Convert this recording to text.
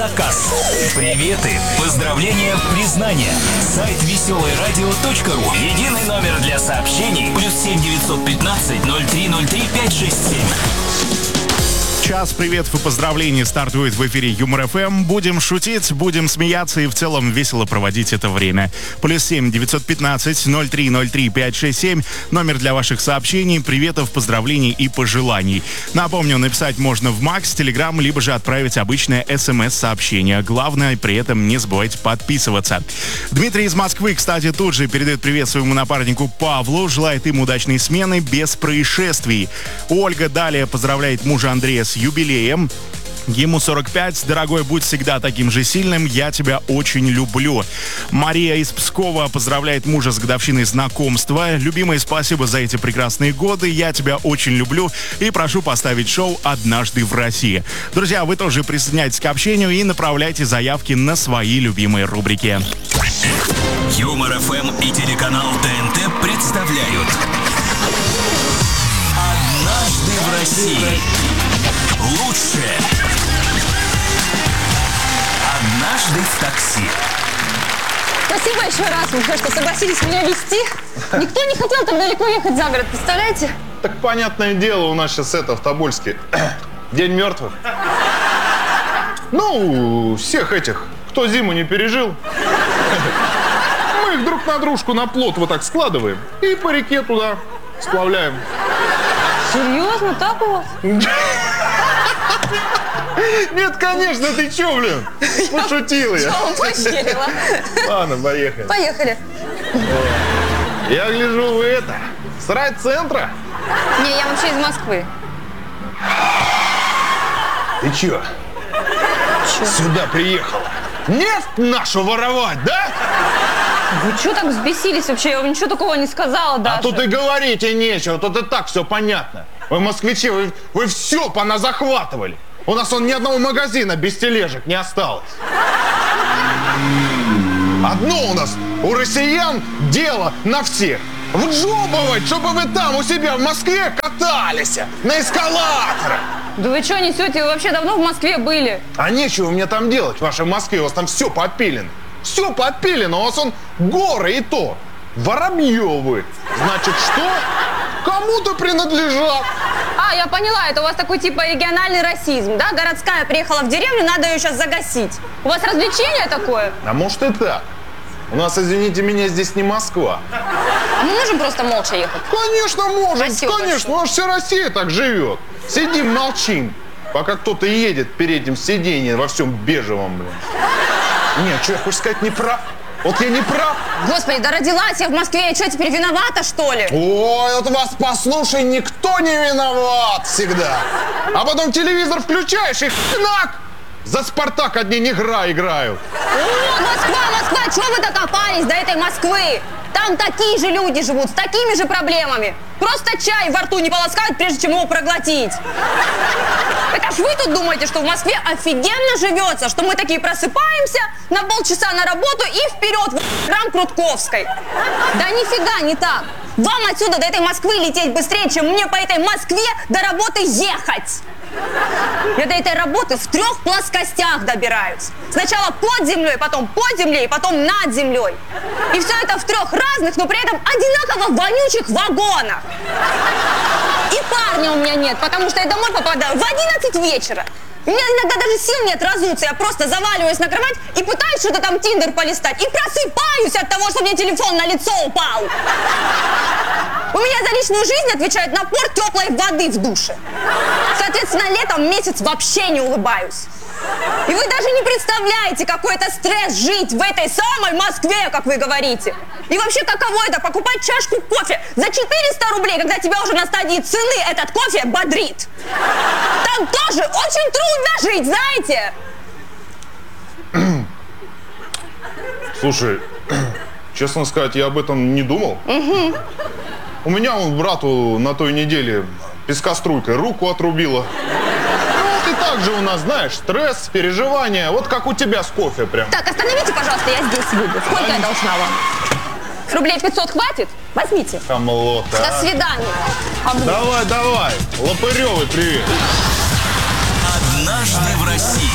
Заказ. Приветы, поздравления, признания. Сайт веселоерадио.ру. Единый номер для сообщений. +7 915 0303 567. Час приветов и поздравлений стартует в эфире Юмор ФМ. Будем шутить, будем смеяться и в целом весело проводить это время. +7 915 0303 567. Номер для ваших сообщений, приветов, поздравлений и пожеланий. Напомню, написать можно в Макс, Телеграм, либо же отправить обычное СМС-сообщение. Главное, при этом не забывайте подписываться. Дмитрий из Москвы, кстати, тут же передает привет своему напарнику Павлу. Желает им удачной смены без происшествий. Ольга далее поздравляет мужа Андрея с юбилеем. Ему 45. Дорогой, будь всегда таким же сильным. Я тебя очень люблю. Мария из Пскова поздравляет мужа с годовщиной знакомства. Любимый, спасибо за эти прекрасные годы. Я тебя очень люблю и прошу поставить шоу «Однажды в России». Друзья, вы тоже присоединяйтесь к общению и направляйте заявки на свои любимые рубрики. Юмор ФМ и телеканал ТНТ представляют «Однажды в России». Лучшее. Однажды в такси. Спасибо еще раз, Миша, что согласились меня везти. Никто не хотел так далеко ехать за город, представляете? Так понятное дело, у нас сейчас в Тобольске День мертвых. Ну, всех этих, кто зиму не пережил. Мы их друг на дружку на плот вот так складываем и по реке туда сплавляем. Серьезно, так у вас? Нет, конечно, ты чё, блин? Пошутил я. Чё, поверила? Ладно, поехали. Поехали. Я гляжу, вы с райцентра? Не, я вообще из Москвы. Ты чё? Сюда приехала? Нефть нашу воровать, да? Вы что так взбесились вообще? Я вам ничего такого не сказала даже. А тут и говорить и нечего, тут и так все понятно. Вы, москвичи, вы все поназахватывали. У нас ни одного магазина без тележек не осталось. Одно у нас, у россиян, дело на всех. Вджобывать, чтобы вы там у себя в Москве катались на эскалаторах. Да вы что несете? Вы вообще давно в Москве были? А нечего мне там делать в вашей Москве, у вас там все подпилено. Все подпилено, у вас горы и то. Воробьевы. Значит, что? Кому-то принадлежат. А, я поняла, это у вас такой типа региональный расизм, да? Городская приехала в деревню, надо ее сейчас загасить. У вас развлечение такое? А может и так. У нас, извините меня, здесь не Москва. А мы можем просто молча ехать? Конечно, можем, Спасибо конечно. У нас вся Россия так живет. Сидим, молчим, пока кто-то едет перед этим сиденьем во всем бежевом, блин. Нет, что я хочу сказать, не прав. Вот я не прав. Господи, да родилась я в Москве, я что, теперь виновата, что ли? Ой, вот вас послушай, никто не виноват всегда. А потом телевизор включаешь и хнак! За «Спартак» одни негра играют. О, Москва, чего вы докопались до этой Москвы? Там такие же люди живут, с такими же проблемами. Просто чай во рту не полоскают, прежде чем его проглотить. Это ж вы тут думаете, что в Москве офигенно живется, что мы такие просыпаемся, на полчаса на работу и вперед в храм Крутковской. Да нифига не так. Вам отсюда до этой Москвы лететь быстрее, чем мне по этой Москве до работы ехать. Я до этой работы в 3 плоскостях добираюсь. Сначала под землей, потом под землей, потом над землей. И все это в 3 разных, но при этом одинаково вонючих вагонах. И парня у меня нет, потому что я домой попадаю в 11 вечера. У меня иногда даже сил нет разуться, я просто заваливаюсь на кровать и пытаюсь что-то там Тиндер полистать. И просыпаюсь от того, что мне телефон на лицо упал. У меня за личную жизнь отвечает напор теплой воды в душе. Соответственно, летом месяц вообще не улыбаюсь. И вы даже не представляете, какой это стресс жить в этой самой Москве, как вы говорите. И вообще, каково это покупать чашку кофе за 400 рублей, когда тебя уже на стадии цены этот кофе бодрит. Там тоже очень трудно жить, знаете? Слушай, честно сказать, я об этом не думал. Угу. У меня брату на той неделе пескоструйкой руку отрубило. Вот и так же у нас, знаешь, стресс, переживания. Вот как у тебя с кофе прям. Так, остановите, пожалуйста, я здесь выйду. Сколько я должна вам? Рублей 500 хватит? Возьмите. Хамлота. До свидания. Давай, Лопырёвый, привет. Однажды в России.